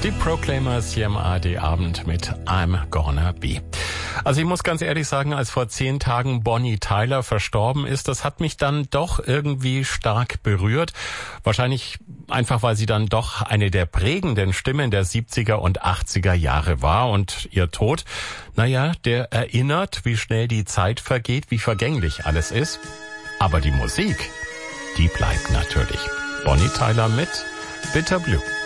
Die Proclaimers hier im ARD-Abend mit I'm Gonna Be. Also ich muss ganz ehrlich sagen, als vor 10 Tagen Bonnie Tyler verstorben ist, das hat mich dann doch irgendwie stark berührt. Wahrscheinlich einfach, weil sie dann doch eine der prägenden Stimmen der 70er und 80er Jahre war. Und ihr Tod, der erinnert, wie schnell die Zeit vergeht, wie vergänglich alles ist. Aber die Musik, die bleibt natürlich. Bonnie Tyler mit Bitter Blue.